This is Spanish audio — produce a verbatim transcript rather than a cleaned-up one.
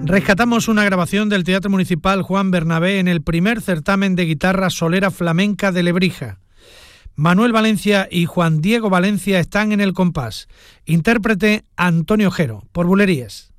Rescatamos una grabación del Teatro Municipal Juan Bernabé en el primer certamen de guitarra solera flamenca de Lebrija. Manuel Valencia y Juan Diego Valencia están en el compás. Intérprete Antonio Jero, por Bulerías.